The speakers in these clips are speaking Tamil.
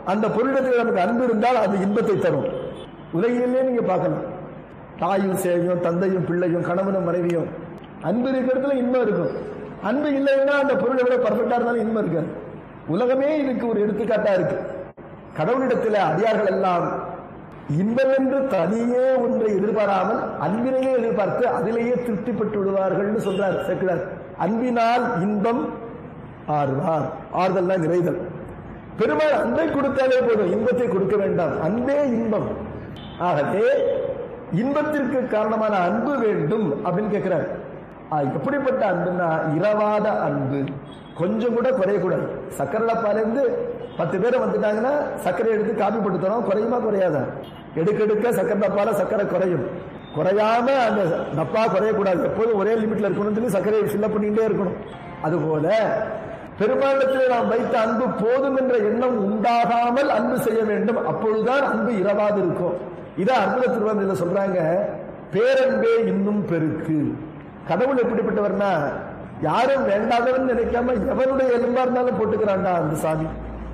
அந்த பொருளிடத்தில் நமக்கு அன்பு இருந்தால் அது இன்பத்தை தரும். உலகிலே நீங்க பார்க்கலாம், தாயும் சேயும், தந்தையும் பிள்ளையும், கணவனும் மனைவியும், அன்பு இருக்கிறதுல இன்பம் இருக்கும். அன்பு இல்லைன்னா அந்த பொருளை விட பர்ஃபெக்டா இருந்தாலும் இன்பம் இருக்காது. உலகமே இதுக்கு ஒரு எடுத்துக்காட்டா இருக்கு. கடவுளிடத்தில் அடியார்கள் எல்லாம் இன்பம் என்று தனியே ஒன்றை எதிர்பாராமல் அன்பினையே எதிர்பார்த்து அதிலேயே திருப்திப்பட்டு விடுவார்கள் சொல்றார் சேக்கிழார். அன்பினால் இன்பம் ஆறுவார். ஆறுதல் நிறைதல். பெருமாள் அன்பை கொடுத்தாலே போதும், இன்பத்தை கொடுக்க வேண்டாம். அன்பே இன்பம். ஆகவே இன்பத்திற்கு காரணமான அன்பு வேண்டும் அப்படின்னு கேட்கிறார். எப்படிப்பட்ட அன்புன்னா இரவாத அன்பு, கொஞ்சம் கூட குறையக்கூடாது. சக்கரை டப்பாலேருந்து 10 பேரை வந்துட்டாங்கன்னா சர்க்கரை எடுத்து காப்பி போட்டு தரோம், குறையுமா குறையாதா? எடுக்க சக்கரை டப்பால சக்கரை குறையும். குறையாம அந்த டப்பா குறையக்கூடாது, எப்போதும் ஒரே லிமிட்ல இருக்கணும்னு சொல்லி சர்க்கரையை ஃபில்லப் பண்ணிட்டே இருக்கணும். அதுபோல பெருமாளத்தில் நாம் வைத்த அன்பு போதும் என்ற எண்ணம் உண்டாகாமல் அன்பு செய்ய வேண்டும். அப்பொழுதுதான் அன்பு இரவாது இருக்கும். இதான் அற்புத திருவாதிரையில சொல்றாங்க, பேரன்பே இன்னும் பெருக்கு. கடவுள் எப்படிப்பட்டவர்னா யாரும் வேண்டாதவன் நினைக்காம எவனுடைய எலும்பா இருந்தாலும் போட்டுக்கிறான்டா அந்த சாமி.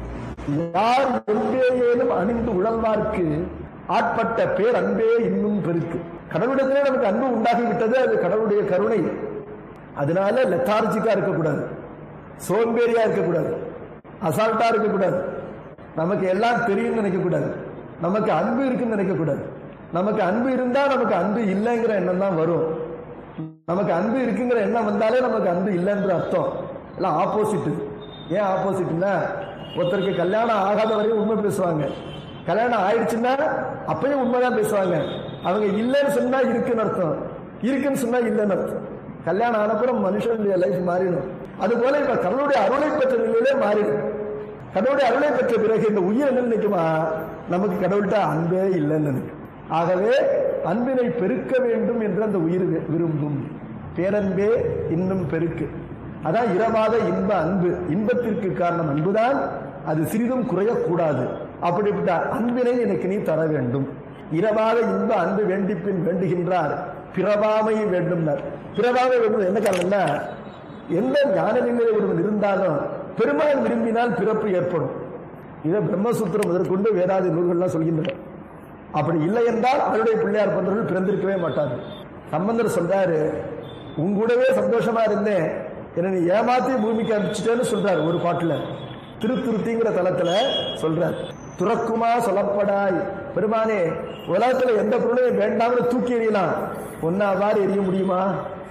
யார் எம்பேயேனும் அணிந்து உழல்வார்க்கு ஆட்பட்ட பேர் அன்பே இன்னும் பெருக்கு. கடவுளிடத்திலே நமக்கு அன்பு உண்டாகி விட்டது, அது கடவுளுடைய கருணை. அதனால லெத்தார்ஜிக்கா இருக்கக்கூடாது, சோம்பேறியா இருக்கக்கூடாது, அசால்ட்டா இருக்கக்கூடாது, நமக்கு எல்லாம் தெரியும் நினைக்கக்கூடாது, நமக்கு அன்பு இருக்குன்னு நினைக்கக்கூடாது. நமக்கு அன்பு இருந்தா நமக்கு அன்பு இல்லைங்கிற எண்ணம் தான் வரும். நமக்கு அன்பு இருக்குங்கிற எண்ணம் வந்தாலே நமக்கு அன்பு இல்லைன்ற அர்த்தம். எல்லாம் ஆப்போசிட். ஏன் ஆப்போசிட்னா, ஒருத்தருக்கு கல்யாணம் ஆகாத வரையும் உண்மை பேசுவாங்க, கல்யாணம் ஆயிடுச்சுன்னா அப்பயும் உண்மைதான் பேசுவாங்க. அவங்க இல்லைன்னு சொன்னா இருக்குன்னு அர்த்தம், இருக்குன்னு சொன்னா இல்லைன்னு அர்த்தம். கல்யாணம் ஆனப்புறம் மனுஷனுடைய லைஃப் மாறிடும். அது போல இப்ப கடவுளுடைய அருளை பெற்ற நிலையிலே மாறிடும். கடவுளுடைய அருளை பெற்ற பிறகு இந்த உயிர் என்ன நினைக்குமா, நமக்கு கடவுள்கிட்ட அன்பே இல்லைன்னு நினைக்கும். ஆகவே அன்பினை பெருக்க வேண்டும் என்று அந்த உயிர் விரும்பும். பேரன்பே இன்னும் பெருக்கு. அதான் இரவாத இன்ப அன்பு. இன்பத்திற்கு காரணம் அன்புதான், அது சிறிதும் குறையக்கூடாது. அப்படிப்பட்ட அன்பினை எனக்கு நீ தர வேண்டும். இரவாத இன்ப அன்பு வேண்டிப்பின் வேண்டுகின்றார், பிறவாமை வேண்டும்னார். பிறவாமை வேண்டும் என்ன காரணம்னா, எந்த ஞான நிலையில் ஒருவன் இருந்தாலும் பெருமாள் விரும்பினால் பிறப்பு ஏற்படும். இதை பிரம்மசூத்திரம் முதற்கொண்டு வேதாதி நூல்கள்லாம் சொல்கின்றன. அப்படி இல்லை என்றால் அவருடைய பிள்ளையார் போன்றவர்கள் பிறந்திருக்கவே மாட்டாங்க. சம்பந்தர் சொல்றாரு, உங்கூடவே சந்தோஷமா இருந்தேன், என்ன நீ ஏமாத்தி பூமிக்கு அனுப்பிச்சிட்டேன்னு சொல்றாரு ஒரு பாட்டுல. திருத்துருத்திங்கிற தலத்துல சொல்றார், துறக்குமா சொல்லப்படாய். பெருமானே, உலகத்துல எந்த பொருளையும் வேண்டாம்னு தூக்கி எறியலாம், ஒன்னாவாறு எறிய முடியுமா?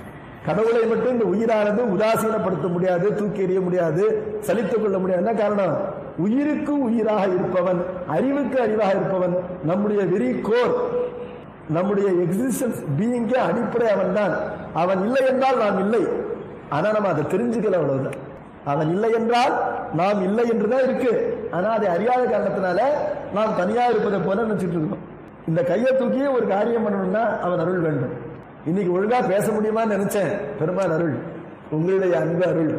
கடவுளை மட்டும் இந்த உயிரானது உதாசீனப்படுத்த முடியாது, தூக்கி எறிய முடியாது, சலித்துக் கொள்ள முடியாது. என்ன காரணம்? உயிருக்கு உயிராக இருப்பவன், அறிவுக்கு அறிவாக இருப்பவன், நம்முடைய வெரி கோர், நம்முடைய எக்ஸிஸ்டன்ஸ் பீயிங்கே அடிப்படை அவன் தான். அவன் இல்லை என்றால் நாம் இல்லை. ஆனா நம்ம அதை தெரிஞ்சுக்கல, அவ்வளவுதான். அவன் இல்லை என்றால் நாம் இல்லை என்றுதான் இருக்கு. ஆனா அதை அறியாத காரணத்தினால நாம் தனியா இருப்பதை போல நினைச்சிட்டு இருக்கோம். இந்த கையை தூக்கி ஒரு காரியம் பண்ணணும்னா அவன் அருள் வேண்டும். இன்னைக்கு ஒழுங்கா பேச முடியுமான்னு நினைச்சேன், பெருமாள் அருள், உங்களுடைய அன்பு அருள்.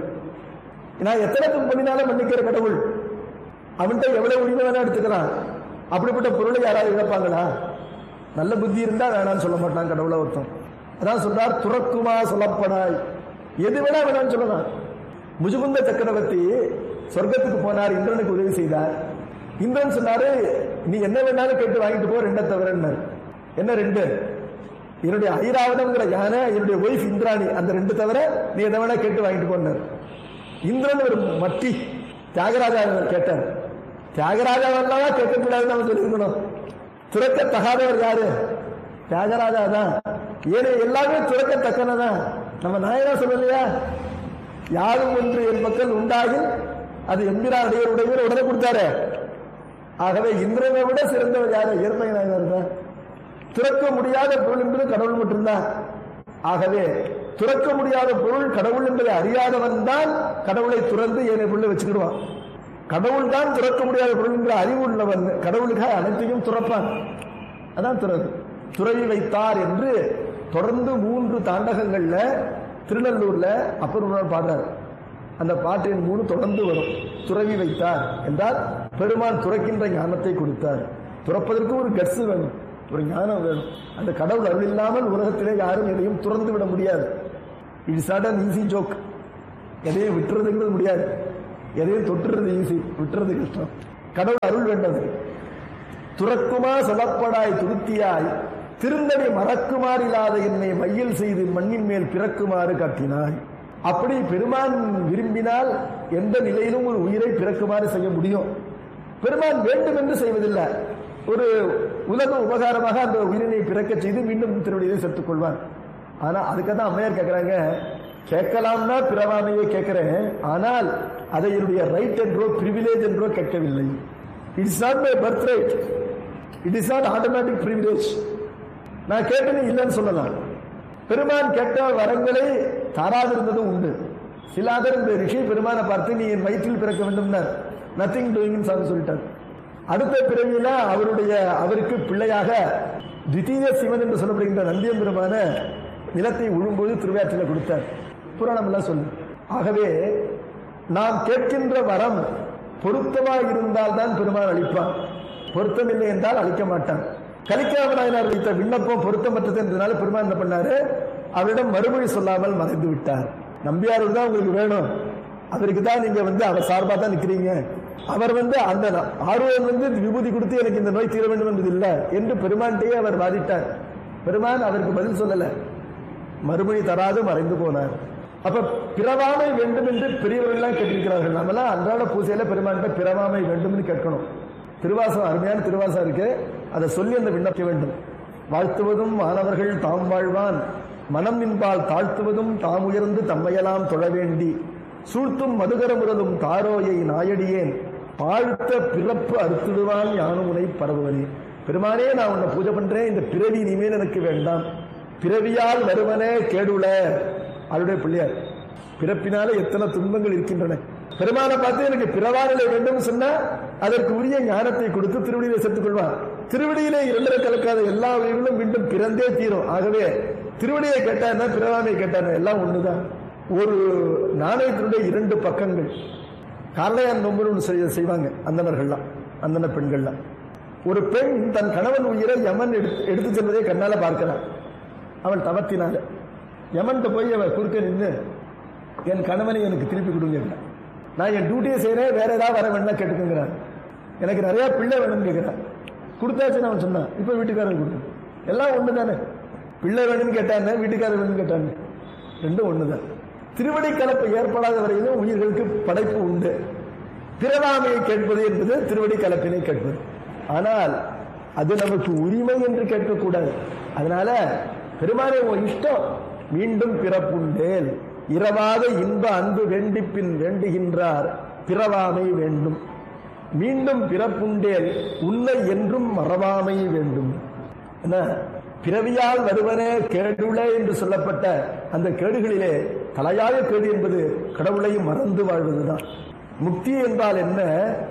நான் எத்தனை தப்பு பண்ணினாலும் மன்னிக்கிற கடவுள். அவன்கிட்ட எவ்வளவு உரிமை வேணா எடுத்துக்கலாம். அப்படிப்பட்ட பொருளை யாராவது இழப்பாங்களா? நல்ல புத்தி இருந்தா வேணான்னு சொல்ல மாட்டான் கடவுளை ஒருத்தன். அதான் சொல்றார், துறக்குமா சொல்லப்படாய். எது வேணா வேணான்னு சொல்லலாம். முஜுகுந்த சக்கரவர்த்தி சொர்க்கத்துக்கு போனார், இந்திரனுக்கு உதவி செய்தார். இந்திரன் சொன்னாரு, நீ என்ன வேணாலும் கேட்டு வாங்கிட்டு போ, ரெண்டை தவிர. என்ன ரெண்டு? என்னுடைய ஐராவதம்ங்கிற யானை, என்னுடைய ஒய்ஃப் இந்திராணி, அந்த ரெண்டு தவிர நீ எதை வேணா கேட்டு வாங்கிட்டு போனார். இந்திரன் ஒரு மட்டி. தியாகராஜா கேட்டார். தியாகராஜாவெல்லாம் கேட்கக்கூடாதுன்னு அவன் சொல்லியிருக்கணும். துறக்கத்தகாதவர் யாரு? தியாகராஜா தான். ஏன்னா எல்லாமே துறக்கத்தக்கனதான். நம்ம நாயனா சொல்லலையா, யாரும் ஒன்று என் மக்கள் உண்டாகி அது எம்பிரானுடைய உடனே கொடுத்தாரு. ஆகவே இந்திரனை விட சிறந்தவர் யாரு? இயற்கை நாயனர் தான். துறக்க முடியாத பொருள் என்பது கடவுள் மட்டும்தான். ஆகவே துறக்க முடியாத பொருள் கடவுள் என்பதை அறியாதவன் தான் கடவுளை துறந்து ஏனை பொருளை வச்சுக்கிடுவான். கடவுள் தான் துறக்க முடியாத பொருள் என்ற அறிவு உள்ளவன் கடவுளுக்காக அனைத்தையும் துறப்பான். அதான் துறவு. துறவி வைத்தார் என்று தொடர்ந்து 3 தாண்டகங்கள்ல திருநெல்லூர்ல அப்பர் பாடுறார். அந்த பாட்டின் 3 தொடர்ந்து வரும். துறவி வைத்தார் என்றால் பெருமான் துறக்கின்ற ஞானத்தை கொடுத்தார். துறப்பதற்கு ஒரு கட்ஸ் வேணும், ஒரு ஞானம் வேணும். அந்த கடவுள் அருள் இல்லாமல் உலகத்திலே யாரும் எதையும் துறந்து விட முடியாது. It's not an easy joke. எதையும் விட்டுறதுங்கிறது முடியாது. எதையும் தொட்டுறது ஈஸி, விட்டுறது கஷ்டம். கடவுள் அருள் வேண்டது. துறக்குமா சொல்லப்படாய் துருத்தியாய் திருந்தடி மறக்குமாறு இல்லாத என்னை மையில் செய்து மண்ணின் மேல் பிறக்குமாறு காட்டினாய். அப்படி பெருமான் விரும்பினால் எந்த நிலையிலும் ஒரு உயிரை பிறக்குமாறு செய்ய முடியும். பெருமான் வேண்டும் என்று செய்வதில்லை. ஒரு உலக உபகாரமாக அந்த உயிரினை பிறக்க செய்து மீண்டும் திருவடியை சேர்த்துக் கொள்வார். ஆனா அதுக்காக தான் அம்மையார் கேட்கிறாங்க, கேட்கலாம்னா பிறவாமையை கேட்கிறேன், ஆனால் அதை என்னுடைய ரைட் என்றோ பிரிவிலேஜ் என்றோ கேட்கவில்லை. It's not my birth right, it is not automatic privilege. நான் கேட்டது இல்லைன்னு சொல்லலாம். பெருமான் கேட்ட வரங்களை தாராதிருந்ததும் உண்டு. சிலாதர் இந்த ரிஷி பெருமானை பார்த்து நீ என் வயிற்றில் பிறக்க வேண்டும்னார். நத்திங் டூயிங் சாமி சொல்லிட்டார். அடுத்த பிறவியில அவருக்கு பிள்ளையாக தித்தீய சிவன் என்று சொல்லப்படுகின்ற நந்தியம் பெருமான நிலத்தை உழும்போது திருவையாற்றில கொடுத்தார். புராணம் எல்லாம் சொல்லு. ஆகவே நாம் கேட்கின்ற வரம் பொருத்தமாக இருந்தால் தான் பெருமான் அளிப்பான். பொருத்தமில்லை என்றால் அளிக்க மாட்டான். கலிக்காம நாயனார் வைத்த விண்ணப்பம் பொருத்தமற்றது என்றனால பெருமான் என்ன பண்ணாரு, அவரிடம் மறுமொழி சொல்லாமல் மறைந்து விட்டார். நம்பியாருக்கு தான் உங்களுக்கு வேணும், அவருக்கு தான் நீங்க அவர் சார்பா தான் நிக்கிறீங்க. அவர் அந்த ஆர்வம் விபூதி கொடுத்து எனக்கு இந்த நோய் தீர வேண்டும் என்பது இல்லை என்று பெருமான்கிட்டே அவர் வாதிட்டார். பெருமான் அவருக்கு பதில் சொல்லல, மறுமொழி தராது மறைந்து போனார். அப்ப பிறவாமை வேண்டும் என்று பெரியவர்கள் கேட்டிருக்கிறார்கள். நம்மளாம் அன்றாட பூசையில பெருமான்கிட்ட பிறவாமை வேண்டும் என்று கேட்கணும். திருவாசம் அருமையான திருவாசம் இருக்கு, அதை சொல்லி அந்த விண்ணப்பிக்க வேண்டும். வாழ்த்துவதும் மாணவர்கள் தாம் வாழ்வான் மனம் நின்பால் தாழ்த்துவதும் தாம் உயர்ந்து தம்மையெல்லாம் தொழ வேண்டி சூழ்த்தும் மதுகர முரலும் தாரோயை நாயடியேன் பாழ்த்த பிறப்பு அறுத்துடுவான் யானும் உனை பரவுவனே. பெருமானே, நான் உன்னை பூஜை பண்றேன், இந்த பிறவி இனிமேல் எனக்கு வேண்டாம். பிறவியால் வருவனே கேடுல. அவருடைய பிள்ளையார் பிறப்பினால எத்தனை துன்பங்கள் இருக்கின்றன. பெருமானை பார்த்து எனக்கு பிறவாநிலை வேண்டும் சொன்னா அதற்கு உரிய ஞானத்தை கொடுத்து திருவடியிலே சேர்த்துக் கொள்வார். திருவடியிலே இரண்டரை கலக்காத எல்லா உயிர்களும் மீண்டும் பிறந்தே தீரும். ஆகவே திருவடியை கேட்டான பிறவாமையை கேட்டான எல்லாம் ஒண்ணுதான். ஒரு நாணயத்தினுடைய இரண்டு பக்கங்கள். காலையான் நோம்பு செய்வாங்க அந்தனர்கள்லாம், அந்தன பெண்கள்லாம். ஒரு பெண் தன் கணவன் உயிரை யமன் எடுத்து செல்வதை கண்ணால பார்க்கிறான். அவள் தவத்தினால யமன்கிட்ட போய் அவள் குறுக்க நின்று என் கணவனை எனக்கு திருப்பி கொடுங்க, நான் என் டியூட்டியை செய்யறேன், வேற ஏதாவது வர வேண்டாம் கேட்டுக்கிறான். எனக்கு நிறைய பிள்ளை வேணும்னு கேட்கிறான். கொடுத்தாச்சுன்னு அவன் சொன்னான். இப்ப வீட்டுக்காரன் கொடுக்கும், எல்லாம் ஒண்ணு தானே. பிள்ளை வேணும்னு கேட்டாங்க, வீட்டுக்காரர் வேணும்னு கேட்டாங்க, ரெண்டும் ஒண்ணுதான். திருவடி கலப்பு ஏற்படாத வரையிலும் உயிர்களுக்கு படைப்பு உண்டு. பிறவாமையை கேட்பது என்பது திருவடி கலப்பினை கேட்பது. ஆனால் அது நமக்கு உரிமை என்று கேட்கக்கூடாது. அதனால பெருமானே உன் இஷ்டம், மீண்டும் பிறப்புண்டேல் இரவாத இன்ப அன்பு வேண்டிப்பின் வேண்டுகின்றார் பிறவாமை வேண்டும். மீண்டும் பிறப்புண்டேல் உன்னை என்றும் மறவாமை வேண்டும். என்ன, பிறவியால் வருவனே கேடுள என்று சொல்லப்பட்ட அந்த கேடுகளிலே தலையாய கேடு என்பது கடவுளை மறந்து வாழ்வதுதான். முக்தி என்றால் என்ன,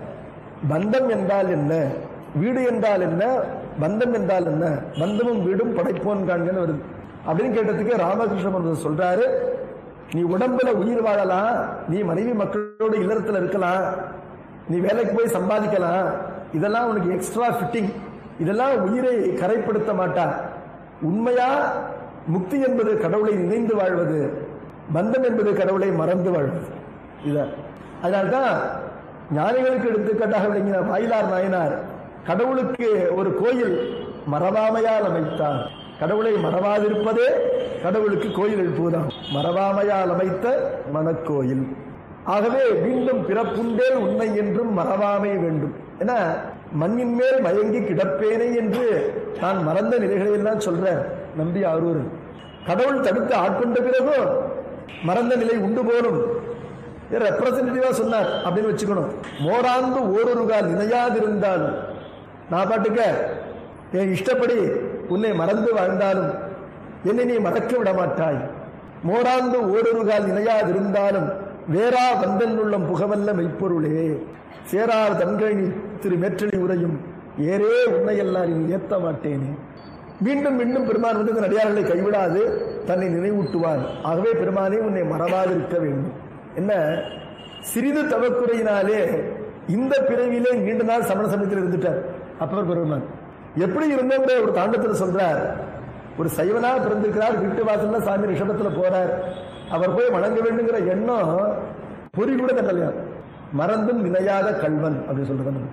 பந்தம் என்றால் என்ன, வீடு என்றால் என்ன, பந்தம் என்றால் என்ன, பந்தமும் வீடும் படைப்போன் காண்கன்னு வருது. அப்படின்னு கேட்டதுக்கு ராமகிருஷ்ண சொல்றாரு, நீ உடம்புல உயிர் வாழலாம், நீ மனைவி மக்களோட இல்லறத்துல இருக்கலாம், நீ வேலைக்கு போய் சம்பாதிக்கலாம், இதெல்லாம் உனக்கு எக்ஸ்ட்ரா ஃபிட்டிங், இதெல்லாம் உயிரை கரைப்படுத்த மாட்டா. உண்மையா முக்தி என்பது கடவுளை நினைந்து வாழ்வது, பந்தம் என்பது கடவுளை மறந்து வாழ்வது. இதுதான். அதனால்தான் ஞானிகளுக்கு எடுத்துக்காட்டாக விளங்கின வாயிலார் நாயனார் கடவுளுக்கு ஒரு கோயில் மறவாமையால் அமைத்தார். கடவுளை மறவாதிருப்பதே கடவுளுக்கு கோயில் எழுப்புவதாம். மறவாமையால் அமைத்த மனக்கோயில். ஆகவே மீண்டும் பிறப்புண்டேல் உண்மை என்றும் மறவாமை வேண்டும். என மண்ணின் மேல் மயங்கி கிடப்பேனே என்று நான் மறந்த நிலைகளை எல்லாம் சொல்றேன் நம்பி ஆரூர். கடவுள் தடுத்து ஆட்கொண்ட பிறகும் மறந்த நிலை உண்டு போலும் ரெப்ரசன்டேட்டிவா சொன்னார் அப்படின்னு வச்சுக்கணும். மோராந்து ஓரொருகால் நினையாதிருந்தால் நான் பாட்டுக்க என் இஷ்டப்படி உன்னை மறந்து வாழ்ந்தாலும் என்னை நீ மறக்க விட மாட்டாய். மோராந்து ஓரொருகால் நினையாதிருந்தாலும் வேறா வந்தன் உள்ளம் புகவல்ல மெய்ப்பொருளே சேரார் தன்கழி திரு மேற்றலி உரையும் ஏரே உன்னையெல்லாம் நீ ஏத்த மாட்டேனே. மீண்டும் மீண்டும் பெருமான் இந்த நடிகார்களை கைவிடாது தன்னை நினைவூட்டுவான். ஆகவே பெருமானே உன்னை மறவாதிருக்க வேண்டும். என்ன, சிறிது தவக்குறையினாலே இந்த பிறவிலே நீண்ட நாள் சமண சமயத்தில் இருந்துட்டார் அப்பர் பெருமான். எப்படி இருந்தவங்க ஒரு தாண்டத்தில் சொல்றார், ஒரு சைவனா பிறந்திருக்கிறார், வீட்டு வாசல்ல சாமி ரிஷபத்துல போறார், அவர் போய் வணங்க வேண்டுங்கிற எண்ணம் பொறி கூட கட்டலையா. மறந்தும் நினையாத கல்வன் அப்படின்னு சொல்றது நமக்கு.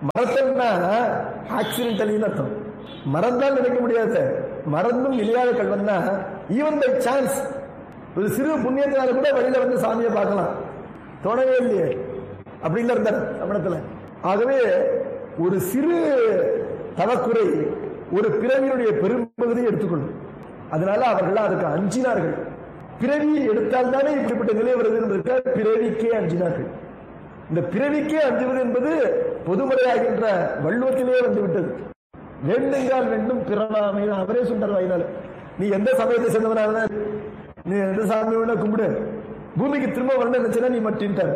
மறத்தல்னா ஆக்சிடென்டலின்னு அர்த்தம். மறந்தால் நினைக்க முடியாது. மறந்தும் இல்லாத கல்வன்னா ஈவன் பை சான்ஸ் ஒரு சிறு புண்ணியத்தினால கூட வழியில வந்து சாமியை பார்க்கலாம், தோணவே இல்லையே அப்படின்னு இருந்தார் சமணத்துல. ஆகவே ஒரு சிறு தவக்குறை ஒரு பிறவியினுடைய பெரும்பகுதியை எடுத்துக்கொள்ளும். அதனால அவர்கள் அதுக்கு அஞ்சினார்கள். பிறவியை எடுத்தால் தானே இப்படிப்பட்ட நிலை வருது, பிறவிக்கே அஞ்சினார்கள். இந்த பிறவிக்கே அஞ்சுவது என்பது பொதுமுறையாகின்ற வள்ளுவத்திலேயே வந்துவிட்டது. வேண்டுங்கால் வேண்டும் பிறவாமை, அவரே சொன்னார் வாயினால. நீ எந்த சமயத்தை சேர்ந்தவனாக, நீ எந்த சாமி வேணா கும்பிடு, பூமிக்கு திரும்ப வரணும் நினைச்சுன்னா நீ மட்டின்ட்டார்.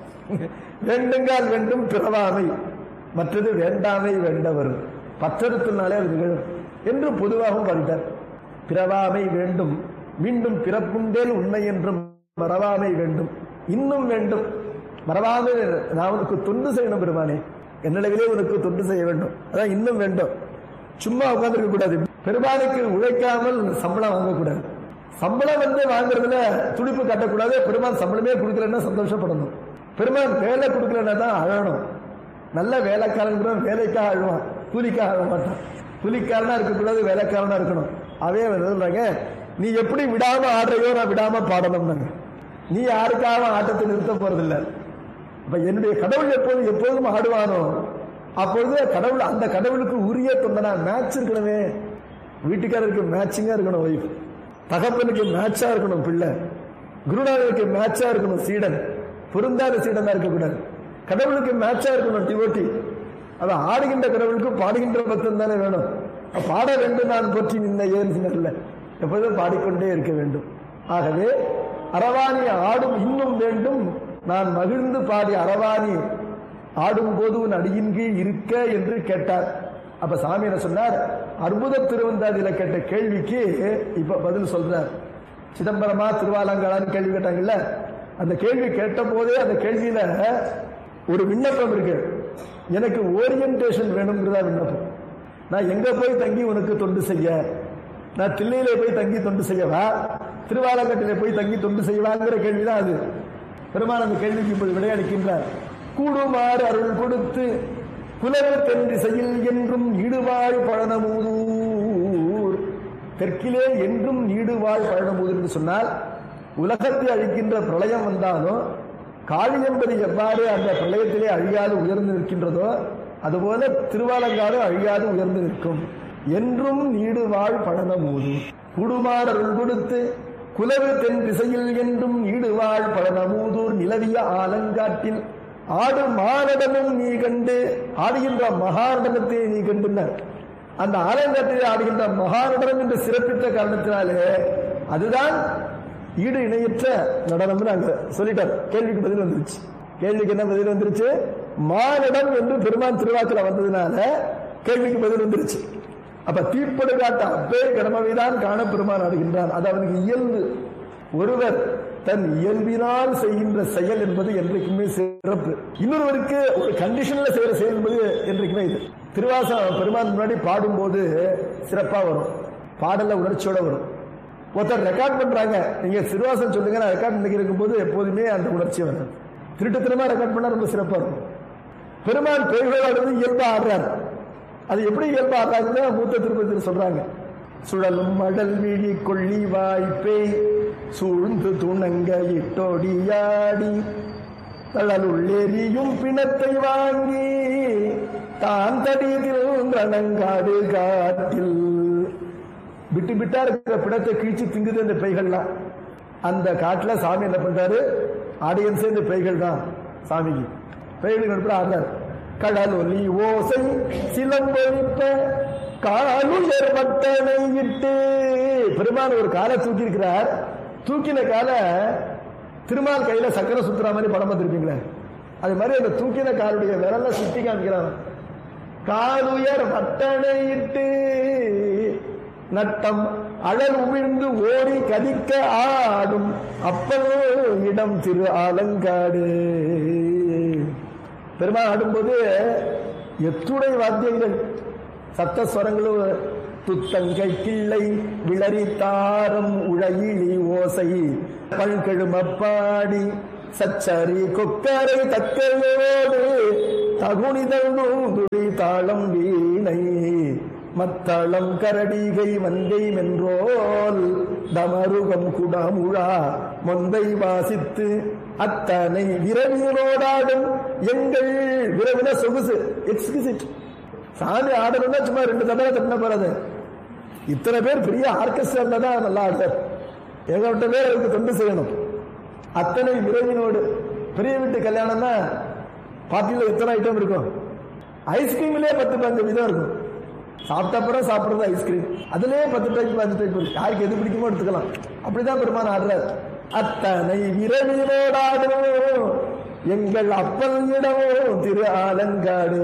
வேண்டுங்கால் வேண்டும் பிறவாமை, மற்றது வேண்டாமை வேண்டவர், பற்றறுத்தினாலே அது நிகழும் என்று பொதுவாகவும் பாடிட்டார். பிறவாமை வேண்டும், மீண்டும் பிறப்புண்டேல் உண்மை என்றும் மறவாமை வேண்டும், இன்னும் வேண்டும். மறவாமை, நான் உனக்கு தொண்டு செய்யணும் பெருமானே, என்னிடவிலே உனக்கு தொண்டு செய்ய வேண்டும், அதான் இன்னும் வேண்டும். சும்மா உட்கார்ந்துருக்க கூடாது. பெருமானுக்கு உழைக்காமல் சம்பளம் வாங்கக்கூடாது. சம்பளம் வந்து வாங்குறதுல துடிப்பு காட்டக்கூடாது. பெருமான் சம்பளமே கொடுக்கலன்னா சந்தோஷப்படணும். பெருமான் வேலை கொடுக்கலன்னா தான் அழணும். நல்ல வேலைக்காரன் கூட வேலைக்காக அழுவான், கூலிக்காக அழ மாட்டான். கூலிக்காரனா இருக்கக்கூடாது, வேலைக்காரனா இருக்கணும். அவே சொல்றாங்க, நீ எப்படி விடாம ஆடுறையோ நான் விடாம பாடணும். நீ யாருக்காக ஆட்டத்தை நிறுத்த போறதில்லை. அப்ப என்னுடைய கடவுள் எப்போதும் ஆடுவானோ அப்பொழுது கடவுள், அந்த கடவுளுக்கு உரிய தொண்டனா மேட்ச் இருக்கணுமே. வீட்டுக்காரருக்கு மேட்சிங்கா இருக்கணும் ஒய்ஃப், தகப்பனுக்கு மேட்சா இருக்கணும் பிள்ளை, குருநாதனுக்கு மேட்சா இருக்கணும் சீடன், பொருந்தாத சீடனா இருக்கக்கூடாது. கடவுளுக்கு மேட்சா இருக்கணும் டிவோட்டி. அது ஆடுகின்ற கடவுளுக்கு பாடுகின்ற பக்தன் தானே வேணும். பாட வேண்டும் நான் போற்றி நின்ன ஏன் எப்போதும் பாடிக்கொண்டே இருக்க வேண்டும். ஆகவே அரவாணி ஆடும் இன்னும் வேண்டும், நான் மகிழ்ந்து பாடி அரவாணி ஆடும் போது உன் அடியின் கீழ் இருக்க என்று கேட்டார். அப்ப சாமி என்ன சொன்னார், அற்புத திருவந்தாதியில கேட்ட கேள்விக்கு இப்ப பதில் சொல்றார். சிதம்பரமா திருவாலங்காளான்னு கேள்வி கேட்டாங்கல்ல, அந்த கேள்வி கேட்ட போதே அந்த கேள்வியில ஒரு விண்ணப்பம் இருக்கு. எனக்கு ஓரியன்டேஷன் வேணும்ங்கிறதா விண்ணப்பம். நான் எங்க போய் தங்கி உனக்கு தொண்டு செய்ய, நான் தில்லையில போய் தங்கி தொண்டு செய்யவா, திருவாலங்கட்டில போய் தங்கி தொண்டு செய்வாங்கிற கேள்விதான் அது. பெருமான் அந்த கேள்விக்கு இப்போது விடையளிக்கின்றார். கூடுமாறு அருள் கொடுத்து குலவு தென் திசையில் என்றும் ஈடுவாழ் பழனமூதூர். தெற்கிலே என்றும் ஈடுவாழ் பழனமூதூர் என்று சொன்னால், உலகத்தை அழிக்கின்ற பிரளயம் வந்தாலும் காளி என்பது எவ்வாறு அந்த பிரளயத்திலே அழியாது உயர்ந்து நிற்கின்றதோ அதுபோல திருவாலங்காடு அழியாது உயர்ந்து நிற்கும். என்றும் நீடுவாழ் பழனமூதூர். கூடுமாறு அருள் கொடுத்து குலவு தென் திசையில் என்றும் ஈடுவாழ் பழனமூதூர் நிலவிய ஆலங்காட்டில் ஆடு மானடமும் நீ கண்டு. ஆடுகின்ற மகாநடனத்தை நீ கண்டுனர். அந்த ஆலங்காட்டில் ஆடுகின்ற மகாநடனம் என்று சிறப்பித்த காரணத்தினாலே அதுதான் ஈடு இணையற்ற நடனம்னு அங்க சொல்லிட்டார். கேள்விக்கு பதில் வந்துருச்சு. கேள்விக்கு என்ன பதில் வந்துருச்சு? மானிடம் என்று பெருமான் திருவாக்கில வந்ததுனால கேள்விக்கு பதில் வந்துருச்சு. அப்ப தீப்படு காட்ட அப்பே கடமைதான் காண பெருமான் ஆடுகின்றான். அது அவனுக்கு இயல்பு. ஒருவர் தன் இயல்பினால் செய்கின்ற செயல் என்பது என்றைக்குமே சிறப்பு. இன்னொருவருக்கு ஒரு கண்டிஷன்ல செய்யற செயல் என்பது என்றைக்குமே இது. திருவாசகம் பெருமான் முன்னாடி பாடும்போது சிறப்பா வரும், பாடல உணர்ச்சியோட வரும். ஒருத்தர் ரெக்கார்ட் பண்றாங்க, நீங்க திருவாசகம் சொல்லுங்க, நான் ரெக்கார்ட் பண்ணி இருக்கும்போது எப்போதுமே அந்த உணர்ச்சி வரும். திருட்டுத்தனமா ரெக்கார்ட் பண்ணா ரொம்ப சிறப்பா இருக்கும். பெருமான் பேய்களோடு இயல்பா ஆடுறாரு. அது எப்படி இயல்பா ஆடுறாங்க மூத்த திருப்பதியில் சொல்றாங்க. சுழலும் மடல் விழி கொள்ளி வாய்ப்பை சூழ்ந்து துணங்க இட்டோடியாடி தழலுள்ளெறியும் பிணத்தை வாங்கி தான் தடியில் கணங்காடு காட்டில். விட்டு விட்டா இருக்கிற பிணத்தை கீழ்ச்சி திங்குது இந்த பெய்கள்லாம். அந்த காட்டுல சாமி என்ன பண்றாரு, ஆடியன்ஸே இந்த பெய்கள் தான் சாமிக்கு. பெய்களுக்கு நடுப்புற ஆடுறாரு. கடல் ஒலி ஓசை சிலம்பொழிப்ப காலுயர் மட்டனை இட்டு. பெருமான் ஒரு காலை தூக்கி இருக்கிறார். தூக்கின கால திருமால் கையில சக்கரை சுத்துற மாதிரி படம் பார்த்திருப்பீங்களே, அது மாதிரி அந்த தூக்கின காலுடைய விரல சுத்தி காமிக்கிறான். காலுயர் மட்டனை இட்டு நட்டம் அழல் உமிழ்ந்து ஓடி கதிக்க ஆடும் அப்போ இடம் திரு ஆலங்காடு. பெருமாள் ஆடும்போது எத்துணை வாத்தியங்கள், சப்தஸ்வரங்களும், துத்தங்கை கிள்ளை விளரி தாரம் உழையிலி ஓசை பல்கெழுமப்பாடி சச்சரி கொக்கரை தக்கையோடு தகுனிதழும் துளி தாளம் வீணை மத்தளம் கரடிகை மந்தை மென்றோல் தமருகம் குடமுழா மொந்தை வாசித்து அத்தனை விரவினோடாடும் எங்கள் விரவின சொகுசு எக்ஸ்கிசிட். சாமி ஆடணும்னா சும்மா 2 தடவை தட்டின போறது. இத்தனை பேர் பெரிய ஆர்கெஸ்ட்ரா தான் நல்லா ஆடுறார். ஏகப்பட்ட பேர் அதுக்கு தொண்டு செய்யணும். அத்தனை விரைவினோடு பெரிய வீட்டு கல்யாணம்னா பார்ட்டியில் எத்தனை ஐட்டம் இருக்கும்? ஐஸ்கிரீம்லயே 10-15 விதம் இருக்கும். சாப்பிட்டப்புறம் சாப்பிடுறது ஐஸ்கிரீம், அதுலயே 10 டைப் 5 டைப் இருக்கு. யாருக்கு எது பிடிக்குமோ எடுத்துக்கலாம். அப்படிதான் பெருமான் ஆடுறார். அத்தனை விரைவினோடாடும் எங்கள் அப்பனிடமோ திரு ஆலங்காடு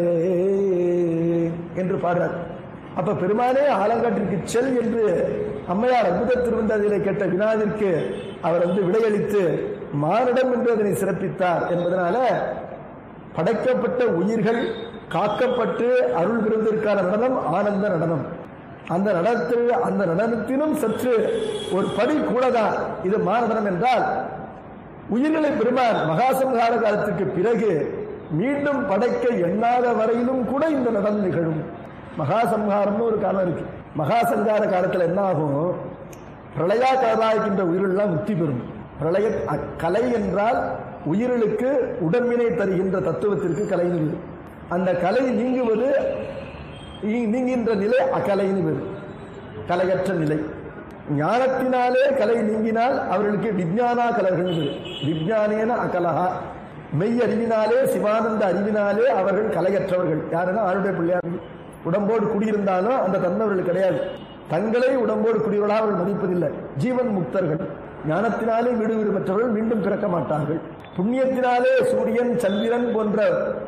என்று பாடுறார். அப்ப பெருமானே ஆலங்காட்டிற்கு செல் என்று அம்மையார் அற்புத திருவந்தாதியிலே கேட்ட வினாவிற்கு அவர் விடையளித்து மானிடம் என்று அதனை சிறப்பித்தார் என்பதனால படைக்கப்பட்ட உயிர்கள் காக்கப்பட்டு அருள் பெறுவதற்கான நடனம் ஆனந்த நடனம். அந்த நடனத்திலும் சற்று ஒரு படி கூடதான் இது மாநடனம் என்றால், உயிர்களை பெருமான் மகாசங்கார காலத்துக்கு பிறகு மீண்டும் படைக்க எண்ணாத வரையிலும் கூட இந்த நடனம் நிகழும். மகாசம்ஹாரம்னு ஒரு காலம் இருக்கு. மகாசங்கார காலத்தில் என்ன ஆகும்? பிரளயா கலாய்க்கின்ற உயிரெல்லாம் முக்தி பெறும். பிரளய கலை என்றால் உயிர்களுக்கு உடம்பினை தருகின்ற தத்துவத்திற்கு கலை நிலை. அந்த கலை நீங்குவது நீங்கின்ற நிலை அகலைன்னு வரும். கலையற்ற நிலை. ஞானத்தினாலே கலை நீங்கினால் அவர்களுக்கு விஞ்ஞானா கலர்கள் வரும். விஞ்ஞானேன அகலகா. மெய் அறிவினாலே சிவானந்த அறிவினாலே அவர்கள் கலையற்றவர்கள். யாருன்னா ஆளுடைய பிள்ளையார்கள். உடம்போடு குடியிருந்தாலும் அந்த தன்னவர்கள் கிடையாது. தங்களை உடம்போடு குடியவர்களாக அவர்கள் மதிப்பதில்லை. ஜீவன் முக்தர்கள். ஞானத்தினாலே வீடு வீடு பெற்றவர்கள் மீண்டும் பிறக்க மாட்டார்கள். புண்ணியத்தினாலே சூரியன் சந்திரன் போன்ற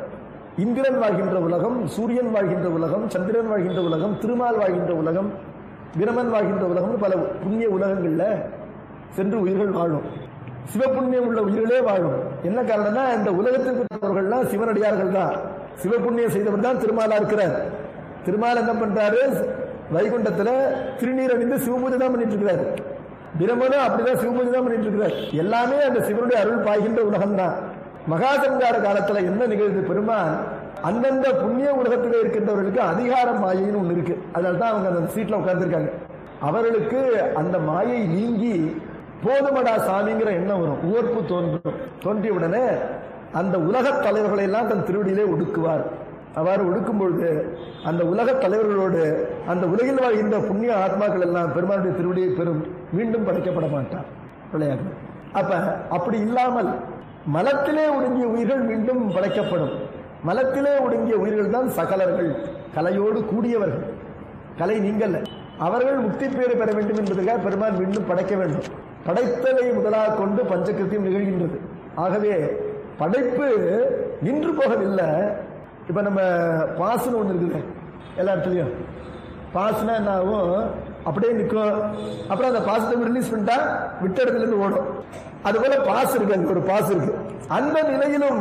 இந்திரன் வாழ்கின்ற உலகம், சூரியன் வாழ்கின்ற உலகம், சந்திரன் வாழ்கின்ற உலகம், திருமால் வாழ்கின்ற உலகம், பிரமன் வாழ்கின்ற உலகம், பல புண்ணிய உலகங்கள்ல சென்று உயிர்கள் வாழும். சிவபுண்ணியம் உள்ள உயிர்களே வாழும். என்ன காரணம்னா இந்த உலகத்திற்கு சிவனடியார்கள் தான். சிவபுண்ணியம் செய்தவர் தான் திருமாலா இருக்கிறார். திருமால் என்ன பண்றாரு? வைகுண்டத்துல திருநீர் அணிந்து சிவபூஜை தான் பண்ணிட்டு இருக்கிறார். பிரமனும் அப்படிதான் சிவபூஜை தான் பண்ணிட்டு இருக்கிறார். எல்லாமே அந்த சிவனுடைய அருள் பாய்கின்ற உலகம் தான். மகாசங்கார காலத்துல என்ன நிகழ்வு? பெருமான் அந்தந்த புண்ணிய உலகத்தில் இருக்கின்றவர்களுக்கு அதிகார மாயைன்னு ஒண்ணு இருக்கு. அதனால தான் அவங்க அந்த சீட்ல உட்கார்ந்துருக்காங்க. அவர்களுக்கு அந்த மாயை நீங்கி போதுமடா சாமிங்கிற எண்ணம் வரும். உவர்ப்பு தோன்றிய உடனே அந்த உலக தலைவர்களை எல்லாம் தன் திருவடியிலே ஒடுக்குவார். அவ்வாறு ஒடுக்கும் பொழுது அந்த உலக தலைவர்களோடு அந்த உலகில் வாழ்கின்ற புண்ணிய ஆத்மாக்கள் எல்லாம் பெருமானுடைய திருவடியை பெறும். மீண்டும் படைக்கப்பட மாட்டார் விளையாடு. அப்ப அப்படி இல்லாமல் மலத்திலே ஒடுங்கிய உயிர்கள் மீண்டும் படைக்கப்படும். மலத்திலே ஒடுங்கிய உயிர்கள் தான் சகலர்கள், கலையோடு கூடியவர்கள். கலை நீங்கல்ல. அவர்கள் முக்தி பேறு பெற வேண்டும் என்பதற்காக பெருமான் மீண்டும் படைக்க வேண்டும். படைத்தலை முதலாக கொண்டு பஞ்சகிருத்தியம் நிகழ்கின்றது. ஆகவே படைப்பு நின்று போகவில்லை. இப்ப நம்ம பாசுன்னு ஒண்ணு இருக்குது எல்லா இடத்துலயும். பாசுனா என்ன ஆகும்? அப்படியே நிற்கும். அப்புறம் அந்த பாசத்தை ரிலீஸ் பண்ணிட்டா விட்ட இடத்துல இருந்து ஓடும். அது போல பாஸ் இருக்கு, அங்க ஒரு பாஸ் இருக்கு. அந்த நிலையிலும்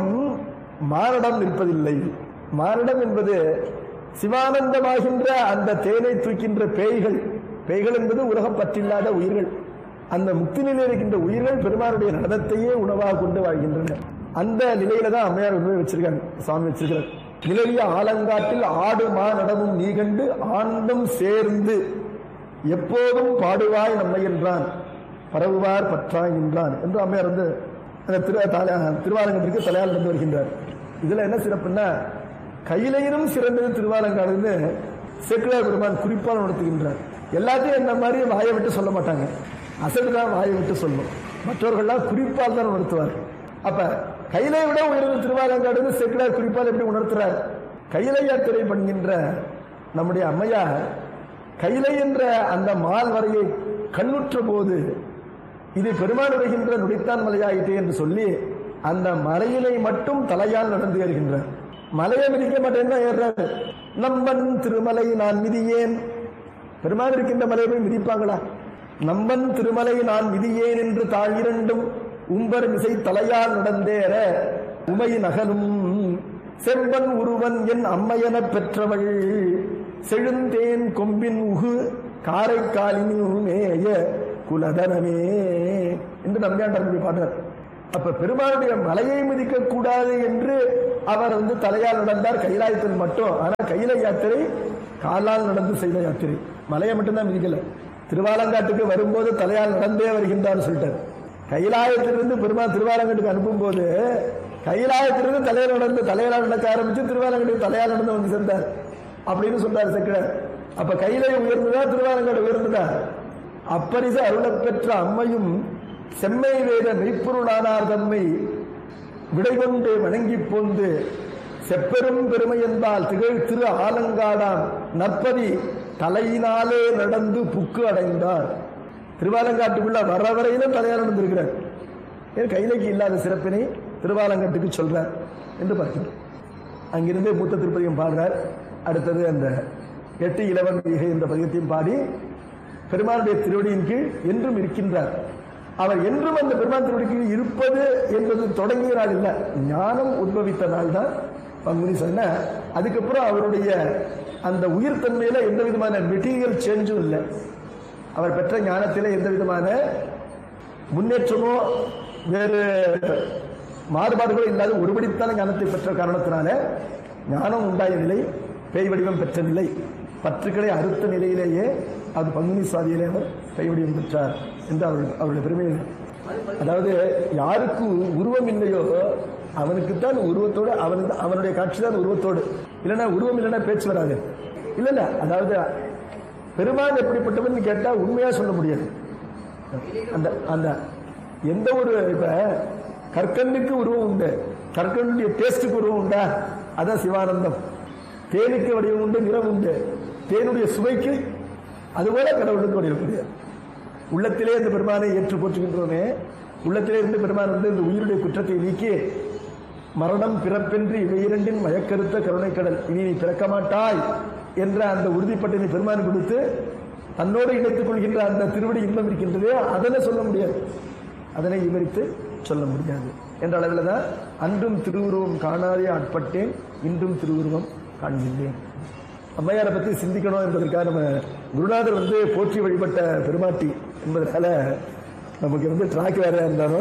மாரடம் இருப்பதில்லை. மாரடம் என்பது சிவானந்தமாகின்ற அந்த தேனை தூக்கின்ற பேய்கள். பேய்கள் என்பது உலகம் பற்றில்லாத உயிர்கள். அந்த முக்தி நிலையில் இருக்கின்ற உயிர்கள் பெருமானுடைய நடனத்தையே உணவாக கொண்டு வாழ்கின்றன. அந்த நிலையில தான் அம்மையார் உண்மை வச்சிருக்காங்க, சுவாமி வச்சிருக்கிறார். நிலவிய ஆலங்காட்டில் ஆடு மா நடமும் நீ கண்டு ஆனந்தம் சேர்ந்து எப்போதும் பாடுவாய் நம்மை என்றான், பரவுவார் பற்றாய் என்றான் என்று அம்மையார் அந்த திருவாலங்கத்திற்கு தலையால் நடந்து வருகின்றார். இதுல என்ன சிறப்புன்னா, கையிலையிலும் சிறந்தது திருவாலங்காடுன்னு சேக்கிழார் பெருமான் குறிப்பால் நடத்துகின்றார். எல்லாத்தையும் என்ன மாதிரி வாயை விட்டு சொல்ல மாட்டாங்க, அசடுதான் வாயை விட்டு சொல்லும். மற்றவர்கள்லாம் குறிப்பால் தான் உணர்த்துவார். அப்ப கையிலை விட உயர்ந்த திருவாலங்காடுன்னு சேக்கிழார் குறிப்பால் எப்படி உணர்த்துறார்? கையிலை யாத்திரை பண்ணுகின்ற நம்முடைய அம்மையார் கையிலை என்ற அந்த மால் வரையை கண்ணுற்ற போது இது பெருமான் வருகின்ற நுடித்தான் மலையாயிட்டே என்று சொல்லி அந்த மலையினை மட்டும் தலையால் நடந்து ஏறுகின்றார். மலையை மிதிக்க மாட்டேன்னா ஏறாரு. நம்பன் திருமலை நான் மிதியேன். பெருமான் இருக்கின்ற மலையை போய் மிதிப்பாங்களா? நம்பன் திருமலை நான் மிதியேன் என்று தாழ் இரண்டும் உம்பர் மிசை தலையால் நடந்தேற உமை நகலும் செம்பன் உருவன் என் அம்மையென பெற்றவள் செழுந்தேன் கொம்பின் உகு காரைக்காலினுமேய குலதனமே என்று நம்பியாண்டார் பாடுறார். அப்ப பெருமானுடைய மலையை மிதிக்க கூடாது என்று அவர் தலையால் நடந்தார் கைலாயத்தில் மட்டும். ஆனா கையில யாத்திரை காலால் நடந்து செய்த யாத்திரை, மலையை மட்டும்தான் மிதிக்கல. திருவாலங்காட்டுக்கு வரும்போது தலையால் நடந்தே வருகின்றார் சொல்லிட்டார். கைலாயத்திலிருந்து பெருமாள் திருவாலங்காட்டுக்கு அனுப்பும் போது கைலாயத்திலிருந்து தலையால் நடக்க ஆரம்பிச்சு திருவாலங்காட்டுக்கு தலையால் நடந்து வந்து சேர்ந்தார் அப்படின்னு சொல்றாரு செக்கிழார். அப்ப கையிலே உயர்ந்ததா திருவாலங்காடு உயர்ந்ததா? அப்பரிசு அருளப் பெற்ற அம்மையும் செம்மை வேத மெய்ப்பொருளானார் தம்மை விடைகொண்டு வணங்கி போந்து செப்பெரும் பெருமை என்பால் திகழ் திரு ஆலங்காடான் நற்பதி தலையினாலே நடந்து புக்கு அடைந்தார். திருவாலங்காட்டுக்குள்ள வர வரையிலும் தலையால் நடந்திருக்கிறார். கைலைக்கு இல்லாத சிறப்பினை திருவாலங்காட்டுக்கு சொல்றார் என்று பார்க்கிறோம். அங்கிருந்தே மூத்த திருப்பதியும் பாடுறார். அடுத்தது அந்த 8 இலவன் ஈகை என்ற பதிகத்தையும் பாடி பெருமானுடைய திருவடியின் கீழ் என்றும் இருக்கின்றார். அவர் என்றும் அந்த பெருமான் திருவடி கீழ் இருப்பது என்பது தொடங்கிய நாள் இல்லை, ஞானம் உத்பவித்த நாள் தான் பங்குனி சொன்ன. அதுக்கப்புறம் அவருடைய அந்த உயிர் தன்மையில எந்த விதமான மெட்டீரியல் சேஞ்சும் இல்லை. அவர் பெற்ற ஞானத்திலே எந்த விதமான முன்னேற்றமோ வேறு மாறுபாடுகளோ இல்லாத ஒருபடித்தான ஞானத்தை பெற்ற காரணத்தினால ஞானம் உண்டாய நிலை, பேய் வடிவம் பெற்ற நிலை, பற்றுக்களை அறுத்த நிலையிலேயே அது பங்குனி சாதியிலே அவர் பேய் வடிவம் பெற்றார் என்று அவருடைய பெருமை. அதாவது யாருக்கு உருவம் இல்லையோ அவனுக்குத்தான் உருவத்தோடு அவனுடைய காட்சி தான் உருவத்தோடு, இல்லைன்னா உருவம் இல்லைன்னா பேச்சு வராது. இல்ல அதாவது பெருமான் எப்படிப்பட்டவன் கேட்டா உண்மையா சொல்ல முடியாது. அந்த அந்த எந்த ஒரு இப்ப கற்கண்டுக்கு உருவம் உண்டு, கற்கண்டுடைய டேஸ்டுக்கு உருவம் உண்டா? அதான் சிவானந்தம். தேனுக்கு வடிவம் உண்டு, நிறம் உண்டு. தேனுடைய சுவைக்கு அதுபோல கடவுளுக்கு வடிவம் முடியாது. உள்ளத்திலே இந்த பெருமானை ஏற்று போற்றுகின்றோமே, உள்ளத்திலே இருந்து பெருமான் இந்த உயிருடைய குற்றத்தை நீக்கி மரணம் பிறப்பென்று இவை இரண்டின் மயக்கருத்த கருணைக்கடல் இனி நீ பிறக்க மாட்டாய் என்ற அந்த உறுதிப்பட்டினை பெருமான் கொடுத்து தன்னோடு இணைத்துக் கொள்கின்ற அந்த திருவடி இன்பம் இருக்கின்றதே, அதனை சொல்ல முடியாது, அதனை விவரித்து சொல்ல முடியாது என்ற அளவில் தான் அன்றும் திருவுருவம் காணாதே ஆட்பட்டேன் இன்றும் திருவுருவம் காண்கின்றேன். அம்மையாரை பற்றி சிந்திக்கணும் என்பதற்காக நம்ம குருநாதர் போற்றி வழிபட்ட பெருமாட்டி என்பதனால நமக்கு டிராக் வேற இருந்தாலும்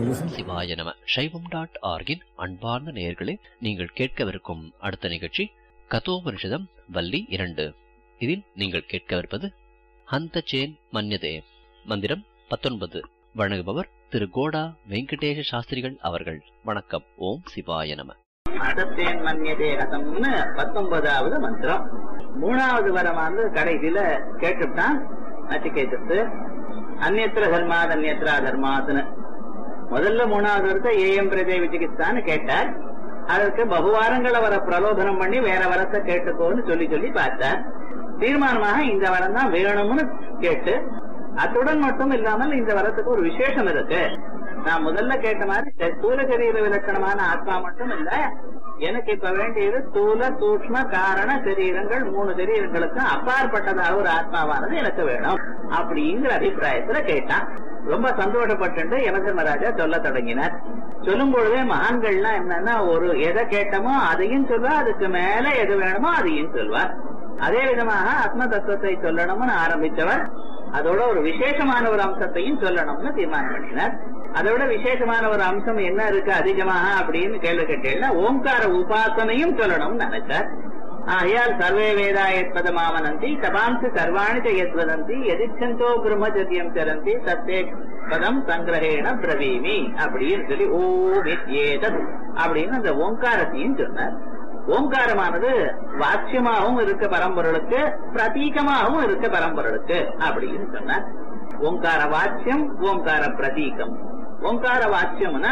சிவாய நம. சைவம்.org அன்பார்ந்த நேயர்களே, நீங்கள் கேட்கவிருக்கும் அடுத்த நிகழ்ச்சி கதோபனிஷதம் வள்ளி 2. இதில் நீங்கள் கேட்கவிருப்பது ஹந்த சேன் மன்யதே மந்திரம் 19. வழங்குபவர் திரு கோடா வெங்கடேஷ சாஸ்திரிகள் அவர்கள். வணக்கம். ஓம் சிவாய நம. ஹந்தசேன் மன்யதே ஹதம்னு 19வது மந்திரம். 3வது வரமானது கடைசியில கேட்டுட்டான் நச்சிகேதத்து. அந்நியத்திர தர்மாத் அந்நியத்திரா தர்மாத்னு முதல்ல 3வது வரத்தை ஏஎம் பிரதே விசிகிஸ்தான்னு கேட்டார். அதற்கு பகுவாரங்களை வர பிரலோபனம் பண்ணி வேற வரத்தை கேட்டுக்கோன்னு சொல்லி பார்த்தார். தீர்மானமாக இந்த வரம் தான் வேணும்னு கேட்டு, அத்துடன் மட்டும் இல்லாமல் இந்த வரத்துக்கு ஒரு விசேஷம் இருக்கு. நான் முதல்ல கேட்ட மாதிரி ஸ்தூல சரீர விலட்சணமான ஆத்மா மட்டும் இல்ல, எனக்கு இப்ப வேண்டியது ஸ்தூல சூக்ஷ்ம காரண சரீரங்கள் 3 சரீரங்களுக்கு அப்பாற்பட்டதாக ஒரு ஆத்மாவானது எனக்கு வேணும் அப்படிங்கிற அபிப்பிராயத்துல கேட்டான். ரொம்ப சந்தோஷப்பட்டு யமதர்மராஜா சொல்ல தொடங்கினார். சொல்லும் பொழுதே மகான்கள்லாம் என்னன்னா ஒரு எதை கேட்டமோ அதையும் சொல்வார், அதுக்கு மேல எது வேணுமோ அதையும் சொல்வார். அதே விதமாக ஆத்ம தத்துவத்தை சொல்லணும்னு ஆரம்பித்தவர் அதோட ஒரு விசேஷமான ஒரு அம்சத்தையும் சொல்லணும்னு தீர்மானம் பண்ணினார். அதோட விசேஷமான ஒரு அம்சம் என்ன இருக்கு அதிகமாக அப்படின்னு கேள்வி கேட்டீங்கன்னா ஓங்கார உபாசனையும் சொல்லணும்னு நினைச்சார். ஆகையால் சர்வே வேதா எத்பதமாவனந்தி தபாம்சி சர்வாணி எத்வதந்தி எதிச்சந்தோ பிரம்மச்சரியம் சரந்தி சத்தே பதம் சங்கிரகேண பிரவீமி அப்படின்னு சொல்லி ஓம் ஏதத் அப்படின்னு அந்த ஓங்காரத்தையும் சொன்னார். ஓங்காரமானது வாட்சியமாகவும் இருக்க பரம்பொருளுக்கு, பிரதீகமாகவும் இருக்க பரம்பொருளுக்கு அப்படின்னு சொன்னார். ஓங்கார வாட்சியம், ஓங்கார பிரதீகம். ஓங்கார வாட்சியம்னா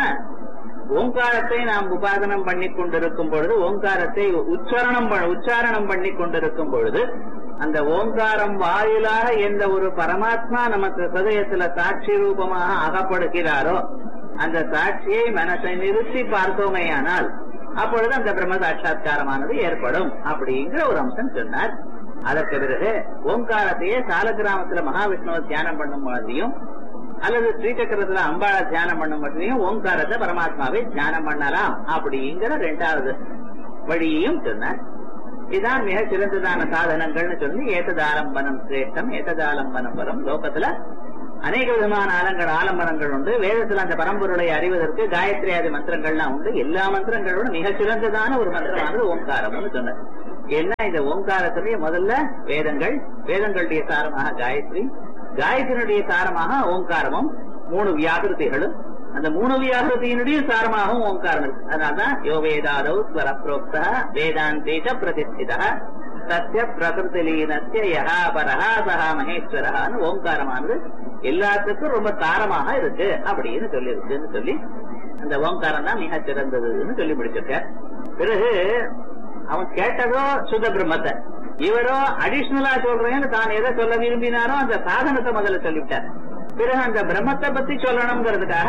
ஓங்காரத்தை நாம் உபாதனம் பண்ணி கொண்டிருக்கும் பொழுது, ஓங்காரத்தை உச்சாரணம் பண்ணி கொண்டிருக்கும் பொழுது அந்த ஓங்காரம் வாயிலாக எந்த ஒரு பரமாத்மா நமக்கு ஹிருதயத்துல சாட்சி ரூபமாக அகப்படுகிறாரோ அந்த சாட்சியை மனசை நிறுத்தி பார்த்தோமேயானால் அப்பொழுது அந்த பிரம்ம சாட்சா்காரமானது ஏற்படும் அப்படிங்கிற ஒரு அம்சம் சொன்னார். அதற்கு பிறகு ஓங்காரத்தையே சால கிராமத்துல மகாவிஷ்ணுவை தியானம் பண்ணும் மாதிரியும் அல்லது ஸ்ரீசக்கரத்துல அம்பாளை தியானம் பண்ணும் மாதிரியும் ஓங்காரத்தை பரமாத்மாவை தியானம் பண்ணலாம் அப்படிங்கிற 2வது வழியையும் சொன்னார். இதுதான் மிக சிறந்ததான சாதனங்கள்னு சொல்லி ஏததாலம்பனம் சிரேஷ்டம் ஏததாலம்பனம் வரும் லோகத்துல அநேக விதமான ஆலம்பரங்கள் உண்டு. வேதத்துல அந்த பரம்பொருளை அறிவதற்கு காயத்ரி ஆதி மந்திரங்கள்லாம் உண்டு. எல்லா மந்திரங்களோட மிக சிறந்ததான ஒரு மந்திரமானது ஓம்காரம்னு சொன்னார். ஏன்னா இந்த ஓம்காரத்திலேயே முதல்ல வேதங்களுடைய சாரமாக காயத்ரி, காயத்ரியினுடைய சாரமாக ஓம்காரமும் 3 வியாகிருதிகளும், அந்த 3 வியாகிருதியினுடைய சாரமாகவும் ஓம்காரம் இருக்கு. அதனால்தான் யோ வேதாதௌ ஸ்வர புரோக்த வேதாந்தேச பிரதிஷ்டிதா சத்ய பிரகிருதிலீனஸ்ய யஹா பரஹா சஹா மகேஸ்வரஹான்னு ஓம்காரமானது எல்லாத்துக்கும் ரொம்ப தாரமாக இருக்கு அப்படின்னு சொல்லி அந்த ஓம்காரம் தான் மிக சிறந்ததுன்னு சொல்லி முடிச்சிருக்க. பிறகு அவன் கேட்டதோ சுத்த பிரம்மத்தை, இவரோ அடிஷனலா சொல்றேன்னு தான் எதை சொல்ல விரும்பினாரோ அந்த சாதனத்தை முதல்ல சொல்லிவிட்டார். பிறகு அந்த பிரம்மத்தை பத்தி சொல்லணுங்கிறதுக்காக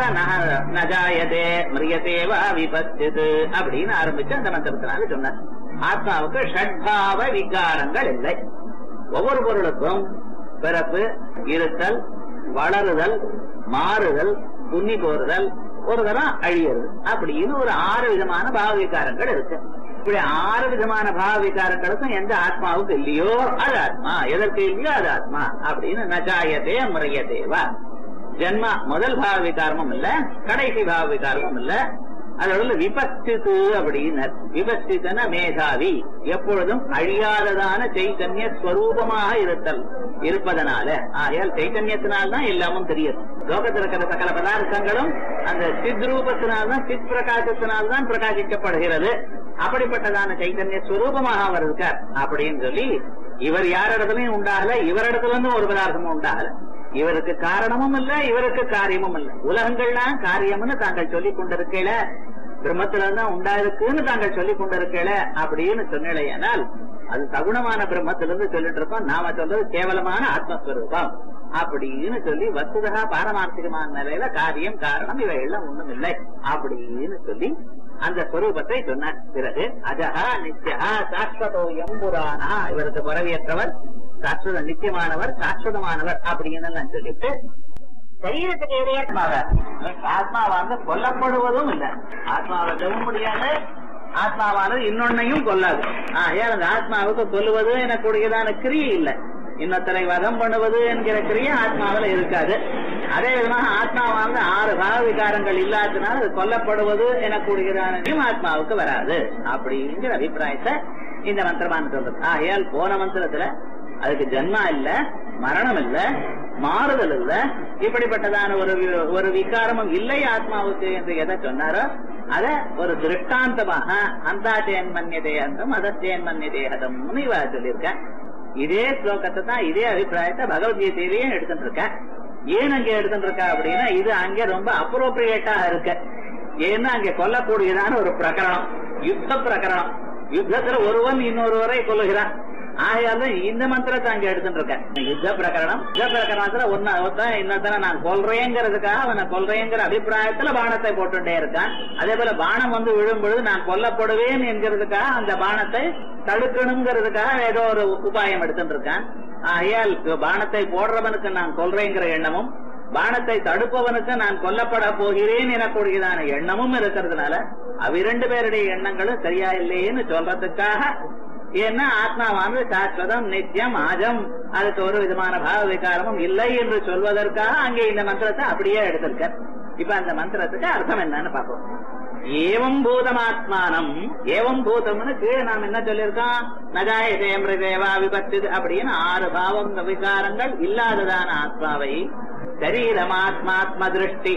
நஜாயதே மிரியதேவா விபத்திது அப்படின்னு ஆரம்பிச்சு அந்த மந்திரத்தினால சொன்னார். ஆத்மாவுக்கு ஷட்பாவ விகாரங்கள் இல்லை. ஒவ்வொரு பொருளுக்கும் பிறப்பு, இருத்தல், வளருதல், மாறுதல், துண்ணி போறுதல், ஒரு தரம் அழியறது அப்படின்னு ஒரு 6 விதமான பாவ விகாரங்கள் இருக்கு. இப்படி 6 விதமான பாவ விகாரங்களுக்கும் எந்த ஆத்மாவுக்கு இல்லையோ அது ஆத்மா, எதற்கு இல்லையோ அது ஆத்மா அப்படின்னு நஜாயதே முறையதேவா. ஜென்மா முதல் பாவ விகாரமும் இல்ல, கடைசி பாவ விகாரமும் இல்ல. அதோட விபஸ்தித்து அப்படின்னு, விபஸ்தித்தன மேதாவி, எப்பொழுதும் அழியாததான சைத்தன்ய ஸ்வரூபமாக இருப்பதனால, ஆகையால் சைத்தன்யத்தினால்தான் எல்லாமும் தெரியுது. லோகத்தில் இருக்கிற சகல பதார்த்தங்களும் அந்த சித் ரூபத்தினால்தான், சித் பிரகாசத்தினால்தான் பிரகாசிக்கப்படுகிறது. அப்படிப்பட்டதான சைத்தன்ய ஸ்வரூபமாக அவர் இருக்கார் அப்படின்னு சொல்லி, இவர் யாரிடத்துலயும் உண்டாகல, இவரிடத்துல இருந்து ஒரு பதார்த்தமும் உண்டாகல, இவருக்கு காரணமும் இல்ல, இவருக்கு காரியமும் இல்ல. உலகங்கள்லாம் காரியம்னு தாங்கள் சொல்லிக் கொண்டிருக்கல, பிரம்மத்துல தான் உண்டாயிருக்குன்னு தாங்கள் சொல்லிக் கொண்டிருக்கல அப்படின்னு சொன்னேனால் அது சகுணமான பிரம்மத்திலிருந்து சொல்லிட்டு இருக்கோம். நாம சொல்றது கேவலமான ஆத்மஸ்வரூபம் அப்படின்னு சொல்லி வஸ்துதா பாரமார்த்திகமான நிலையில காரியம் காரணம் இவை எல்லாம் ஒண்ணும் இல்லை அப்படின்னு சொல்லி அந்த ஸ்வரூபத்தை சொன்னார். பிறகு அஜஹா நித்யா சாஸ்வதோ எம்புரானா, இவருக்கு பரவியற்றவர், சாஸ்வத நித்தியமானவர், சாஸ்வதமானவர் அப்படின்னு நான் சொல்லிட்டு சரீரத்துக்கு ஏரியாத்மாவை ஆத்மாவானது கொல்லப்படுவதும் இல்லை, ஆத்மாவை தவிர முடியாது, ஆத்மாவானது இன்னொன்னையும் கொல்லாது. ஏன் அந்த ஆத்மாவுக்கு கொல்லுவது எனக்கூடியதான கிரியை இல்லை, இன்னொருத்தரை வதம் பண்ணுவது என்கிற கிரியை ஆத்மாவில் இருக்காது. அதே விதமாக ஆத்மாவானது 6 பாவ விகாரங்கள் இல்லாததுனால அது கொல்லப்படுவது எனக்கூடியதான ஆத்மாவுக்கு வராது அப்படிங்கிற அபிப்பிராயத்தை இந்த மந்திரமான சொல்றது. ஆகையால் போன மந்திரத்துல அதுக்கு ஜன்மா இல்ல, மரணம் இல்ல, மாறுதல் இல்ல, இப்படிப்பட்டதான ஒரு விகாரமும் இல்லை ஆத்மாவுக்கு என்று எதை சொன்னாரோ அத ஒரு திருஷ்டாந்தமாக அந்தாச்சேன் மன்யதேகம் அதச்சேன் மன்யதேகதம்னு இவ சொல்லியிருக்க. இதே ஸ்லோகத்தை தான், இதே அபிப்பிராயத்தை பகவத்கீதையிலேயே எடுத்துட்டு இருக்க. ஏன் அங்க எடுத்துட்டு இருக்கா அப்படின்னா இது அங்க ரொம்ப அப்ரோப்ரியேட்டா இருக்கு. ஏன்னா அங்க கொல்லக்கூடியதான ஒரு பிரகரணம், யுத்த பிரகரணம். யுத்தத்துல ஒருவன் இன்னொருவரை கொல்லுகிறான். ஆகையால இந்த மந்திரத்தை அங்க எடுத்துட்டு இருக்க. யுத்த பிரகரணம், யுத்த பிரகரணத்துல ஒருத்தன் இன்னொருத்தன நான் கொல்றேங்கிறதுக்காக அவனை கொல்றேங்கிற அபிப்பிராயத்துல பானத்தை போட்டுட்டே இருக்கான். அதே போல பானம் வந்து விழும் பொழுது நான் கொல்லப்படுவேன் என்கிறதுக்காக அந்த பானத்தை தடுக்கணுங்கிறதுக்காக ஏதோ ஒரு உபாயம் எடுத்துட்டு இருக்கான். ஆகையால் பானத்தை போடுறவனுக்கு நான் கொல்றேங்கிற எண்ணமும், பானத்தை தடுப்பவனுக்கு நான் கொல்லப்பட போகிறேன் எனக்கூடியதான எண்ணமும் இருக்கிறதுனால அவ்விரண்டு பேருடைய எண்ணங்களும் சரியா இல்லையேன்னு சொல்றதுக்காக, ஏன்னா ஆத்மாவானது சாஸ்வதம் நித்தியம் ஆஜம், அதுக்கு ஒரு விதமான பாவ விகாரமும் இல்லை என்று சொல்வதற்காக அங்கே இந்த மந்திரத்தை அப்படியே எடுத்திருக்க. இப்ப அந்த மந்திரத்துக்கு அர்த்தம் என்னன்னு பார்ப்போம். ஏவம் பூதமாத்மானம், ஏவம் பூதம்னு கீழே நாம் என்ன சொல்லியிருக்கோம், நஜாயதே மிருதேவா விபத்திது அப்படின்னு 6 பாவம் விகாரங்கள் இல்லாததான ஆத்மாவை சரீரமாத்மாத்ம திருஷ்டி,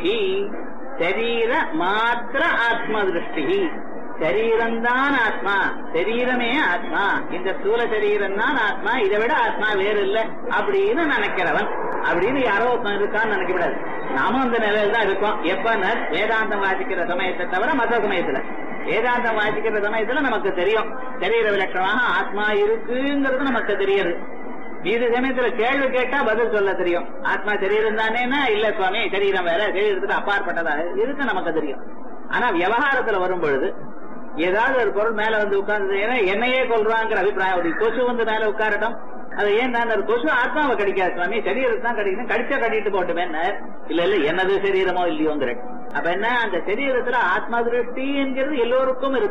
சரீர மாத்திர ஆத்ம திருஷ்டி, சரீரம்தான் ஆத்மா, சரீரமே ஆத்மா, இந்த ஸ்தூல சரீரம் தான் ஆத்மா, இதை விட ஆத்மா வேறு இல்லை அப்படின்னு நினைக்கிறவன் அப்படின்னு யாரோ இருக்கான்னு நினைக்கப்படாது. நாமும் அந்த நிலையில தான் இருக்கோம். எப்ப வேதாந்தம் வாசிக்கிற சமயத்தை தவிர மற்ற சமயத்துல, வேதாந்தம் வாசிக்கிற சமயத்துல நமக்கு தெரியும் சரீர விலட்சணமாக ஆத்மா இருக்குங்கிறது நமக்கு தெரியுது. இது சமயத்துல கேள்வி கேட்டா பதில் சொல்ல தெரியும். ஆத்மா சரீரம் தானேன்னா இல்ல சுவாமி சரீரம் வேற, சரீரத்துக்கு அப்பாற்பட்டதாக இருக்கு நமக்கு தெரியும். ஆனா விவகாரத்துல வரும் பொழுது ஏதாவது ஒரு பொருள் மேல வந்து உட்கார்ந்து என்னையே கொள்றாங்கிற அபிப்பிராயம், ஒரு கொசு வந்து மேல உட்காரட்டும், அது ஏன் நான் கொசு ஆத்மாவை கடிக்காது சுவாமி, சரீரத்தை தான் கடிக்கணும், கடிச்சா கட்டிட்டு போட்டுவேன். இல்ல இல்ல என்னது சரீரமோ இல்லையோங்கிற. அப்ப என்ன, அந்த சரீரத்துல ஆத்மா திருஷ்டி என்கிறது எல்லோருக்கும் இருக்கு.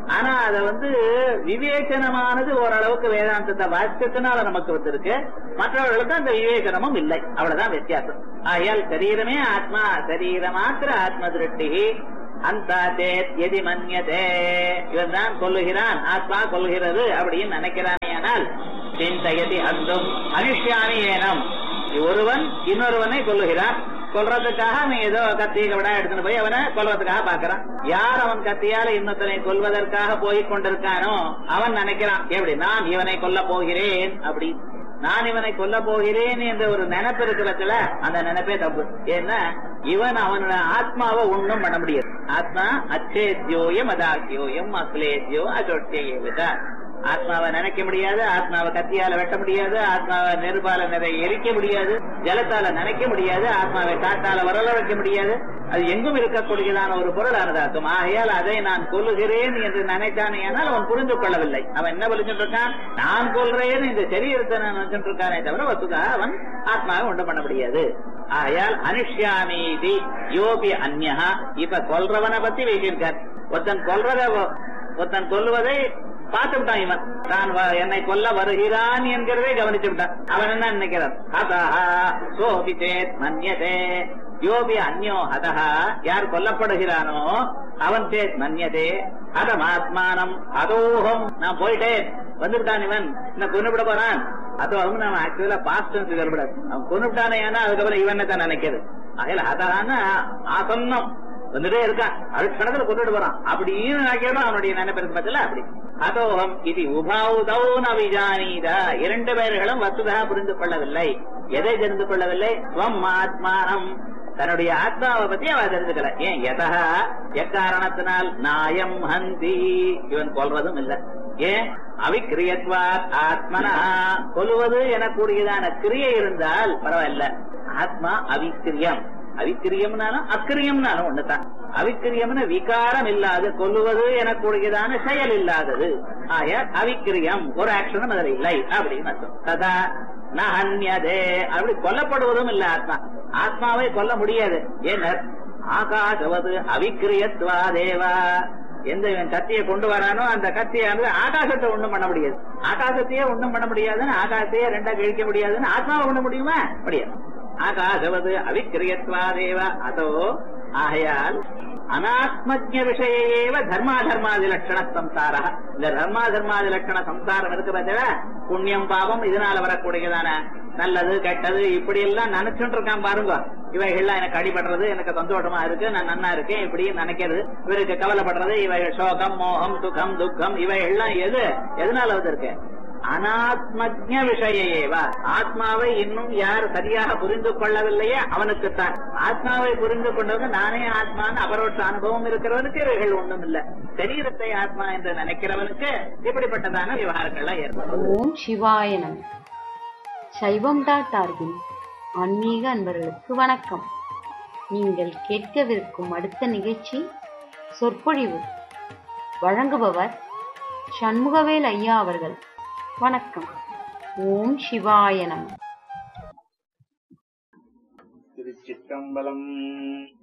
ஆனா அத விவேச்சனமானது ஓரளவுக்கு வேதாந்தத்தை வாசிச்சதுனால நமக்கு வந்திருக்கு. மற்றவர்களுக்கு அந்த விவேச்சனமும் இல்லை. அவ்வளவுதான் வித்தியாசம். ஆயால் சரீரமே ஆத்மா, சரீர மாத்திர ஆத்ம திருஷ்டி அந்த எதி மன்யதே, இவன் தான் கொல்லுகிறான், ஆத்மா கொல்கிறது அப்படின்னு நினைக்கிறானே. ஆனால் சிந்தையதி அந்தும் அனுஷ்யாமி ஏனம், ஒருவன் இன்னொருவனை கொல்லுகிறான். கொல்றதுக்காக அவன் ஏதோ கத்தி விடா எடுத்துட்டு போய் அவனை கொல்றதுக்காக பாக்குறான். யார் அவன் கத்தியால இன்னொருத்தனை கொல்வதற்காக போய் கொண்டிருக்கானோ அவன் நினைக்கிறான், எப்படி நான் இவனை கொல்ல போகிறேன், அப்படி நான் இவனை கொல்ல போகிறேன் என்ற ஒரு நினைப்பு இருக்கிறதுல அந்த நினைப்பே தப்பு. ஏன்னா இவன் அவனோட ஆத்மாவை ஒண்ணும் பண்ண முடியாது. ஆத்மா அச்சேத்யோயம் அதாக்கியோயம் அக்லேத்யோ அச்சோட்டிய. ஆத்மாவை நினைக்க முடியாது, ஆத்மாவை கத்தியால வெட்ட முடியாது, ஆத்மாவை நெருப்பால நிறைய எரிக்க முடியாது, ஜலத்தால நினைக்க முடியாது, ஆத்மாவை காட்டால வரல வைக்க முடியாது. அது எங்கும் இருக்கக்கூடியதான ஒரு பொருளானது ஆத்மா. ஆகையால் அதை நான் கொல்லுகிறேன் என்று நினைத்தானே, ஆனால் அவன் புரிந்து கொள்ளவில்லை. அவன் என்ன வலிச்சுட்டு இருக்கான், நான் கொல்றேன் இந்த சரீரத்தை நான் நினைச்சுட்டு இருக்கானே தவிர வசுதா அவன் ஆத்மாவை உண்டு பண்ண முடியாது. ஆகையால் அனுஷ்யாமீதி யோபி அந்யஹா. இப்ப கொல்றவனை பத்தி வைத்திருக்கார். ஒருத்தன் கொல்லுவதை பார்த்து விட்டான். இவன் நான் என்னை கொல்ல வருகிறான் என்கிறதை கவனிச்சு விட்டான். அவன் என்ன நினைக்கிறான், யோபி அந்யோ அதஹா, யார் கொல்லப்படுகிறானோ அவன் சேத் மன்யதே அதம் ஆத்மானம் அதோகம், நான் போயிட்டேன் வந்துவிட்டான் இவன் என்ன கொண்டுவிட போறான். அதோகம் நம்ம ஆக்சுவலா பாஸ்ட் சொல்லக்கூடாது. அவன் கொண்டுவிட்டானே, ஏன்னா அதுக்கப்புறம் இவன் தான் நினைக்கிறது. அதில் அதான ஆசன்னம் வந்துட்டே இருக்கான், அடுத்த கொண்டுட்டு போறான் அப்படின்னு நினைக்கிறோம். அவனுடைய நினைப்பிற்கு பத்தில அப்படி அதோகம் இது உபாவுதௌ நவிஜானீதா. இரண்டு பேர்களும் வசுதா புரிந்து கொள்ளவில்லை. எதை தெரிந்து கொள்ளவில்லை, ஸ்வம் ஆத்மானம், தன்னுடைய ஆத்மாவை பத்தி அவன் தெரிஞ்சுக்கல. ஏன் யதா, எக்காரணத்தினால் நாயம் ஹந்தி, இவன் கொல்வதும் இல்லை. ஏன் அவிக்கிரியத்வாத் ஆத்மனா, கொல்வது எனக்கூடியதான கிரியை இருந்தால் பரவாயில்ல. ஆத்மா அவிக்கிரியம், அவிக்கிரியம்னாலும் அக்கிரியம்னாலும் ஒண்ணுதான். அவிக்கிரியம்னு விகாரம் இல்லாது, கொல்லுவது எனக்கூடியதான செயல் இல்லாதது. ஆய அவிக்கிரியம், ஒரு ஆக்ஷனும் அதில் இல்லை அப்படின்னு அர்த்தம். ததா நஹன்யதே, அப்படி கொல்லப்படுவதும் இல்ல ஆத்மா. ஆத்மாவை கொல்ல முடியாது. ஏன்னா ஆகாசவது அவிக்கிரியத்வாதேவா, எந்த கத்தியை கொண்டு வரானோ அந்த கத்தியானது ஆகாசத்தை ஒண்ணும் பண்ண முடியாது. ஆகாசத்தையே ஒண்ணும் பண்ண முடியாதுன்னு, ஆகாசத்தையே ரெண்டா கழிக்க முடியாதுன்னு ஆத்மாவை ஒண்ணு முடியுமா? முடியாது. ஆகாசவது அவிக்கிரியத்வாதேவ அதோ, ஆகையால் அனாத்மஜ்ஞ விஷயேவ தர்மாதர்மாதி லட்சண சம்சாரா. இந்த தர்மாதர்மாதி லட்சண சம்சாரம் இருக்கு பார்த்தா, புண்ணியம் பாவம் இதனால வரக்கூடியதான நல்லது கெட்டது இப்படி எல்லாம் நினைச்சுட்டு இருக்கான் பாருங்க. இவைகள்லாம் எனக்கு அடிபடுறது, எனக்கு சந்தோஷமா இருக்கு, நான் நன்னா இருக்கேன் இப்படி நினைக்கிறது. இவருக்கு கவலைப்படுறது, இவைகள் சோகம் மோகம் சுகம் துக்கம் இவைகள்லாம் எதனால வந்திருக்கு? அனாத்மஜ்ஞ விஷயேவா. ஆத்மாவை இன்னும் யார் சரியாக புரிந்து கொள்ளவில்லையே அவனுக்குத்தான். ஆத்மாவை புரிந்து கொண்டது நானே ஆத்மான்னு அபரோட்ச அனுபவம் இருக்கிறவனுக்கு இவைகள் ஒண்ணும் இல்ல. சரீரத்தை ஆத்மா என்று நினைக்கிறவனுக்கு இப்படிப்பட்டதான விவகாரங்கள்லாம் ஏற்படும். ஓம் சிவாய நம. சைவம்.org ஆன்மீக அன்பர்களுக்கு வணக்கம். நீங்கள் கேட்கவிருக்கும் அடுத்த நிகழ்ச்சி சொற்பொழிவு. வழங்குபவர் சண்முகவேல் ஐயா அவர்கள். வணக்கம். ஓம் சிவாய நம. திருச்சிற்றம்பலம்.